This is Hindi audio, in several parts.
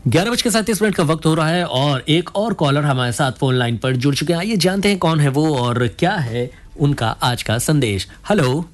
11:37 का वक्त हो रहा है और एक और कॉलर हमारे साथ फोन लाइन पर जुड़ चुके हैं। आइए जानते हैं कौन है वो और क्या है उनका आज का संदेश। हेलो।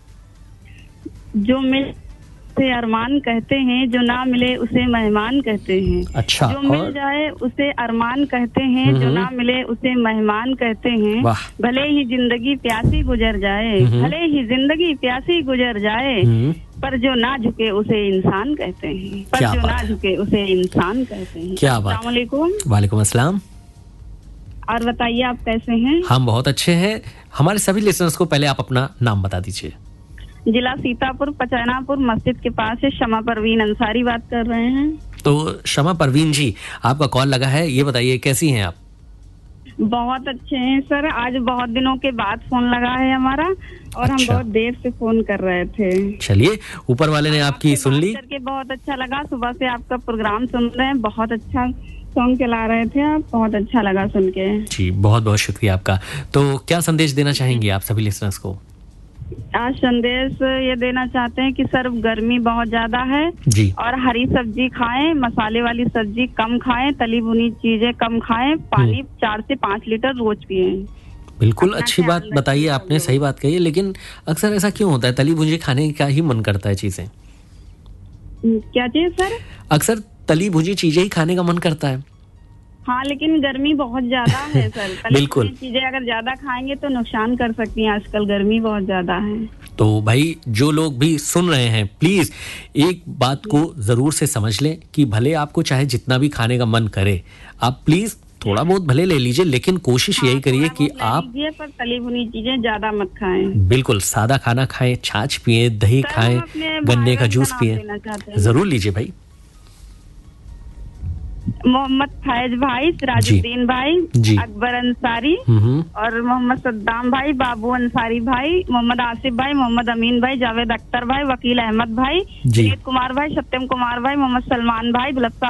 जो मिले उसे अरमान कहते हैं, जो ना मिले उसे मेहमान कहते हैं। अच्छा। जो मिल जाए उसे अरमान कहते हैं, जो ना मिले उसे मेहमान कहते हैं। भले ही जिंदगी प्यासी गुजर जाए, भले ही जिंदगी प्यासी गुजर जाए, पर जो ना झुके उसे इंसान कहते हैं, पर जो ना झुके उसे इंसान कहते हैं। क्या बात। अस्सलाम वालेकुम। वालेकुम अस्सलाम। और बताइए आप कैसे हैं? हम बहुत अच्छे हैं। हमारे सभी लिसनर्स को पहले आप अपना नाम बता दीजिए। जिला सीतापुर, पचैनापुर मस्जिद के पास से शमा परवीन अंसारी बात कर रहे हैं। तो शमा परवीन जी, आपका कॉल लगा है, ये बताइए कैसी हैं आप? बहुत अच्छे हैं सर। आज बहुत दिनों के बाद फोन लगा है हमारा और हम बहुत देर से फोन कर रहे थे। चलिए, ऊपर वाले ने आपकी सुन ली करके बहुत अच्छा लगा। सुबह से आपका प्रोग्राम सुन रहे हैं, बहुत अच्छा सॉन्ग चला रहे थे आप, बहुत अच्छा लगा सुन के जी। बहुत बहुत शुक्रिया आपका। तो क्या संदेश देना चाहेंगे आप सभी लिसनर्स को? आज संदेश ये देना चाहते हैं कि सर गर्मी बहुत ज्यादा है जी, और हरी सब्जी खाएं, मसाले वाली सब्जी कम खाएं, तली भुनी चीजें कम खाएं, पानी 4 से 5 लीटर रोज पिएं। बिल्कुल अच्छी बात बताइए आपने, सही बात कही है। लेकिन अक्सर ऐसा क्यों होता है, तली भुनी खाने का ही मन करता है चीजें? क्या चीज सर? अक्सर तली भुनी चीजें ही खाने का मन करता है। हाँ, लेकिन गर्मी बहुत ज्यादा है सर। बिल्कुल। चीजें अगर ज्यादा खाएंगे तो नुकसान कर सकती हैं, आजकल गर्मी बहुत ज्यादा है। तो भाई जो लोग भी सुन रहे हैं, प्लीज एक बात को जरूर से समझ लें कि भले आपको चाहे जितना भी खाने का मन करे, आप प्लीज थोड़ा बहुत भले ले लीजिए, लेकिन कोशिश यही करिए कि आप पर तली भुनी चीजें ज्यादा मत खाएं। बिल्कुल सादा खाना खाएं, छाछ पिए, दही खाएं, गन्ने का जूस पिए, जरूर लीजिए भाई। मोहम्मद फैज भाई, सिराजुद्दीन भाई, अकबर अंसारी और मोहम्मद सद्दाम भाई, बाबू अंसारी भाई, मोहम्मद आसिफ भाई, मोहम्मद अमीन भाई, जावेद अख्तर भाई, वकील अहमद भाई, विनीत कुमार भाई, सत्यम कुमार भाई, मोहम्मद सलमान भाई, गुलाब